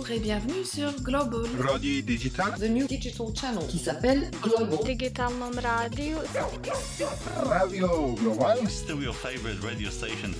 Bonjour et bienvenue sur Global. Radio Digital. The new digital channel qui s'appelle Global. Digitalnom radio. Radio Global. Still your favorite radio station